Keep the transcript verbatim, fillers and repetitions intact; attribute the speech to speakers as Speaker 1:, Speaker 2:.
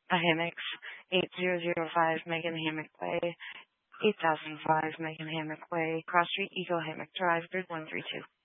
Speaker 1: A Hammocks, eight thousand five Megan Hammock Way, eight thousand five Megan Hammock Way, Cross Street, Eagle Hammock Drive, Grid one three two.